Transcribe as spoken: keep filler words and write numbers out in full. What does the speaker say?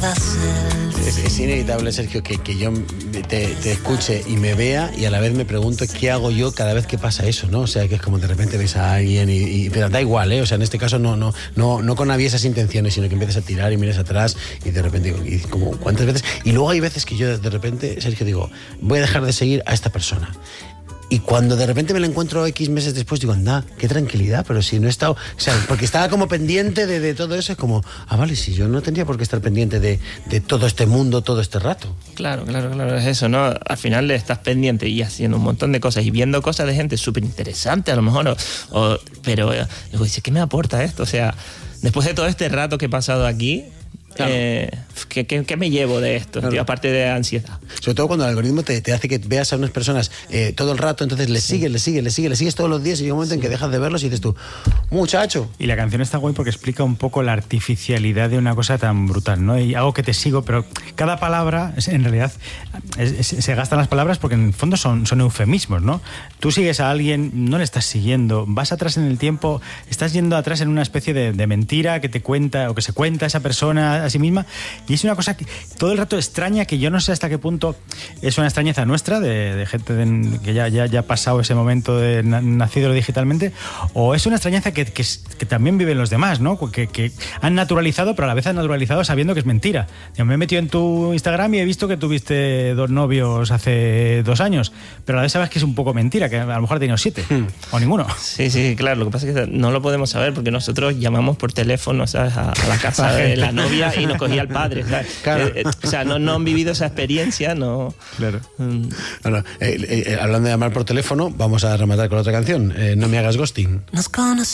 cada selfie. Es, es inevitable, Sergio, que, que yo te, te escuche y me vea y a la vez me pregunto qué hago yo cada vez que pasa eso, ¿no? O sea, que es como de repente ves a alguien y, y pero da igual, ¿eh? O sea, en este caso no, no, no, no con aviesas intenciones, sino que empiezas a tirar y miras atrás y de repente digo, y como ¿cuántas veces? Y luego hay veces que yo de repente, Sergio, digo, voy a dejar de seguir a esta persona. Y cuando de repente me la encuentro X meses después, digo, anda, qué tranquilidad, pero si no he estado... O sea, porque estaba como pendiente de, de todo eso, es como, ah, vale, si yo no tendría por qué estar pendiente de, de todo este mundo, todo este rato. Claro, claro, claro, es eso, ¿no? Al final estás pendiente y haciendo un montón de cosas y viendo cosas de gente súper interesante a lo mejor, o, o, pero eh, luego dices, ¿qué me aporta esto? O sea, después de todo este rato que he pasado aquí... Claro. Eh, ¿qué, qué, ¿Qué me llevo de esto? Claro. Tío, aparte de ansiedad. Sobre todo cuando el algoritmo te, te hace que veas a unas personas eh, todo el rato, entonces le sí. sigues, le sigues, le sigues, le sigues todos los días y llega un momento sí. en que dejas de verlos y dices tú, muchacho. Y la canción está guay porque explica un poco la artificialidad de una cosa tan brutal, ¿no? Y algo que te sigo, pero cada palabra, en realidad, es, es, se gastan las palabras porque en el fondo son, son eufemismos, ¿no? Tú sigues a alguien, no le estás siguiendo, vas atrás en el tiempo, estás yendo atrás en una especie de, de mentira que te cuenta o que se cuenta esa persona a sí misma, y es una cosa que todo el rato extraña, que yo no sé hasta qué punto es una extrañeza nuestra de, de gente de, que ya, ya, ya ha pasado ese momento de na, nacido digitalmente, o es una extrañeza que, que, que también viven los demás, ¿no? Que, que han naturalizado, pero a la vez han naturalizado sabiendo que es mentira. Yo me he metido en tu Instagram y he visto que tuviste dos novios hace dos años, pero a la vez sabes que es un poco mentira, que a lo mejor ha tenido siete hmm. o ninguno. Sí, sí, claro, lo que pasa es que no lo podemos saber porque nosotros llamamos por teléfono, ¿sabes?, a, a la casa de la novia y nos cogía el padre, ¿sabes? Claro. Eh, eh, o sea, no, no han vivido esa experiencia, no. Claro. Mm. Bueno, eh, eh, hablando de llamar por teléfono, vamos a rematar con otra canción. Eh, no me hagas ghosting. Nos conocemos.